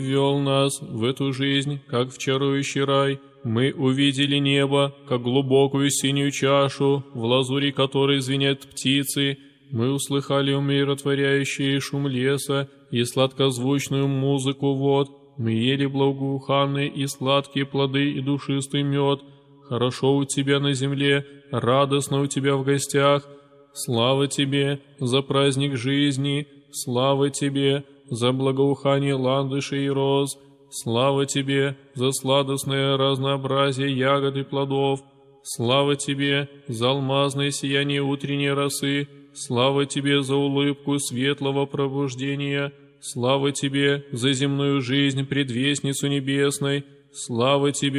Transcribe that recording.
ввел нас в эту жизнь, как в чарующий рай. Мы увидели небо, как глубокую синюю чашу, в лазури которой звенят птицы. Мы услыхали умиротворяющий шум леса и сладкозвучную музыку вод. Мы ели благоуханные и сладкие плоды и душистый мед. Хорошо у тебя на земле, радостно у тебя в гостях. Слава тебе за праздник жизни, слава тебе за благоухание ландышей и роз, слава тебе за сладостное разнообразие ягод и плодов, слава тебе за алмазное сияние утренней росы, слава тебе за улыбку светлого пробуждения, слава тебе за земную жизнь, предвестницу небесной, слава тебе